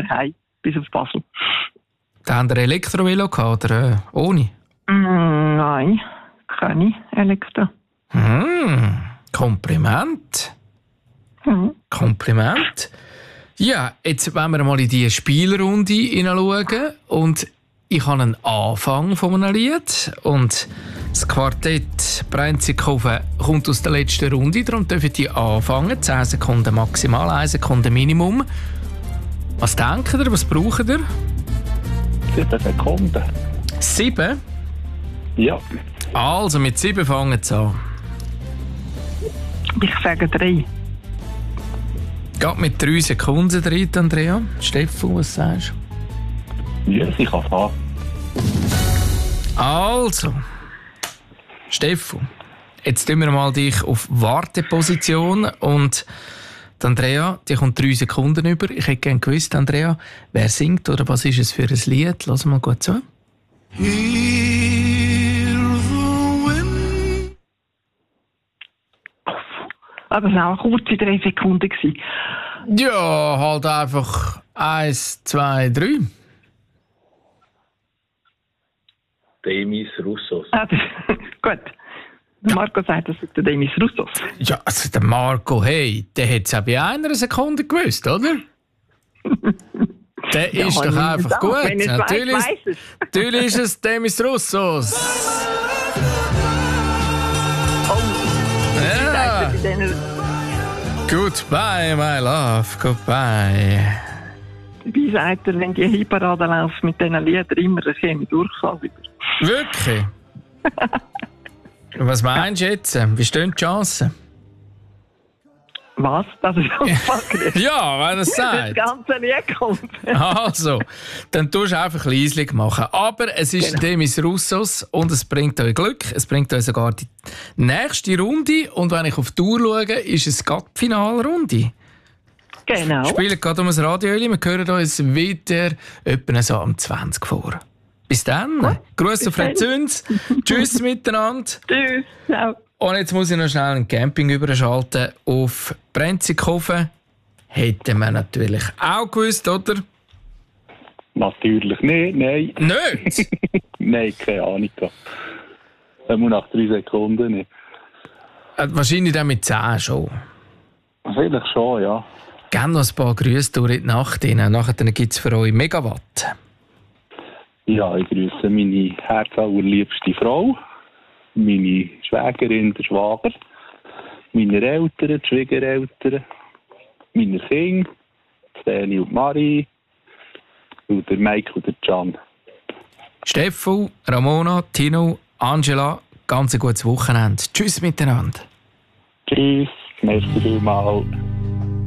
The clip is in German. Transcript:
heim, bis auf Basel. Da haben Sie Elektrovelo gehabt, oder ohne? Nein, keine Elektro. Kompliment. Kompliment. Ja, jetzt wollen wir mal in die Spielrunde hineinschauen. Und ich habe einen Anfang von einem Lied. Und das Quartett Brenzikofen kommt aus der letzten Runde. Darum dürfen die anfangen. 10 Sekunden maximal, 1 Sekunde Minimum. Was denkt ihr? Was braucht ihr? 7 Sekunden. 7? Ja. Also, mit 7 fangen sie an. Ich sage 3. Geht mit 3 Sekunden drin, Andrea. Stefan, was sagst du? Ja, ich kann fahren. Also, Stefan, jetzt tun wir mal dich auf Warteposition und die Andrea, die kommt 3 Sekunden über. Ich hätte gerne gewusst, Andrea, wer singt oder was ist es für ein Lied? Lass mal gut zu. Aber das war auch kurz in 3 Sekunden. Ja, halt einfach 1, 2, 3. Demis Roussos. Gut. Marco sagt, das ist der Demis Roussos. Ja, also der Marco, hey, der hat es auch bei 1 Sekunde gewusst, oder? Der ist doch einfach gut. Natürlich ist es Demis Roussos. Ja. Goodbye, my love, goodbye. Wie sagt er, wenn die Hitparade läuft mit diesen Liedern immer, dann käme ich Durchfall über. Wirklich? Was meinst du jetzt? Wie stehen die Chancen? Was? Das ist unverkehrt. Ja, wenn er es sagt. Das ganze Lied kommt. Also, dann tust du einfach leislich machen. Aber es ist Demis Roussos und es bringt euch Glück. Es bringt euch sogar die nächste Runde. Und wenn ich auf die Uhr schaue, ist es gerade die Finalrunde. Genau. Wir spielen gerade um das Radio. Wir hören uns wieder etwa so am 20 vor. Bis dann. Gruß auf Fred Zünz. Tschüss miteinander. Tschüss. Ciao. Und jetzt muss ich noch schnell einen Camping überschalten auf Brenzikofen. Hätten wir natürlich auch gewusst, oder? Natürlich nicht, nein. Nicht? Nein, keine Ahnung. Nur nach 3 Sekunden nicht. Wahrscheinlich dann mit 10 schon. Vielleicht schon, ja. Gerne noch ein paar Grüße durch in die Nacht rein. Nachher gibt es für euch Megawatt. Ja, ich grüße meine herzallerliebste Frau, meine Schwägerin, der Schwager, meine Eltern, die Schwiegereltern, meine Kinder, Steni und Marie, und der Mike und der Can. Stefan, Ramona, Tino, Angela, ganz ein gutes Wochenende. Tschüss miteinander. Tschüss, merci vielmals.